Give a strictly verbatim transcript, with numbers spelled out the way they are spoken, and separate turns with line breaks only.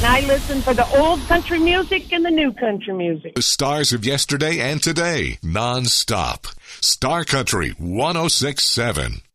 And I listen for the old country music and the new country music.
The stars of yesterday and today, non-stop. Star Country one oh six point seven.